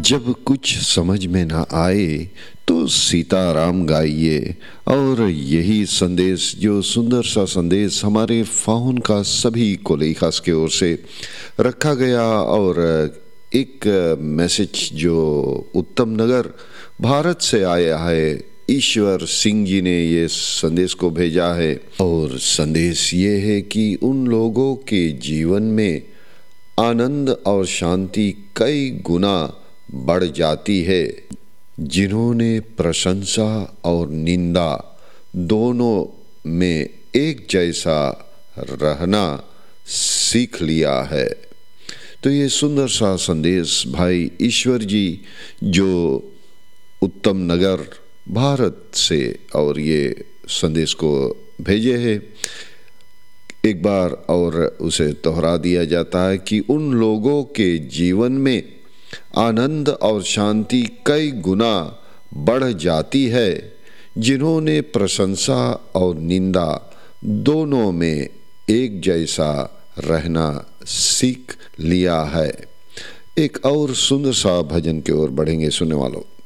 जब कुछ समझ में ना आए तो सीताराम गाइए। और यही संदेश, जो सुंदर सा संदेश हमारे फाउन का सभी कोलीखास के ओर से रखा गया, और एक मैसेज जो उत्तम नगर भारत से आया है, ईश्वर सिंह जी ने ये संदेश को भेजा है। और संदेश ये है कि उन लोगों के जीवन में आनंद और शांति कई गुना बढ़ जाती है जिन्होंने प्रशंसा और निंदा दोनों में एक जैसा रहना सीख लिया है। तो ये सुंदर सा संदेश भाई ईश्वर जी जो उत्तम नगर भारत से और ये संदेश को भेजे हैं, एक बार और उसे दोहरा दिया जाता है कि उन लोगों के जीवन में आनंद और शांति कई गुना बढ़ जाती है जिन्होंने प्रशंसा और निंदा दोनों में एक जैसा रहना सीख लिया है। एक और सुंदर सा भजन की ओर बढ़ेंगे सुनने वालों।